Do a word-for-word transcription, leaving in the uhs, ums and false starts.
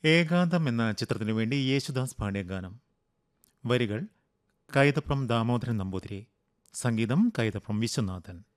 ഏകാന്തം എന്ന ചിത്രത്തിനു വേണ്ടി യേശുദാസ് പാടിയ ഗാനം. വരികൾ കൈതപ്രം ദാമോദരൻ നമ്പൂതിരി, സംഗീതം കൈതപ്രം വിശ്വനാഥൻ.